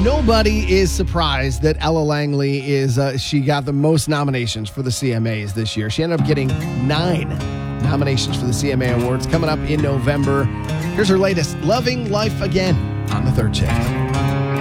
Nobody is surprised that Ella Langley she got the most nominations for the CMAs this year. She ended up getting 9 nominations for the CMA Awards coming up in November. Here's her latest, Loving Life Again, on the third shift.